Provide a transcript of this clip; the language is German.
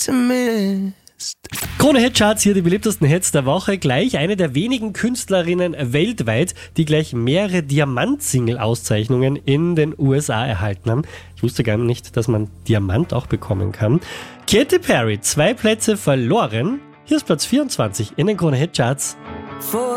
pessimist. Krone Hitcharts, hier die beliebtesten Hits der Woche. Gleich eine der wenigen Künstlerinnen weltweit, die gleich mehrere Diamant-Single-Auszeichnungen in den USA erhalten haben. Ich wusste gar nicht, dass man Diamant auch bekommen kann. Katy Perry, 2 Plätze verloren. Hier ist Platz 24 in den Krone Hitcharts.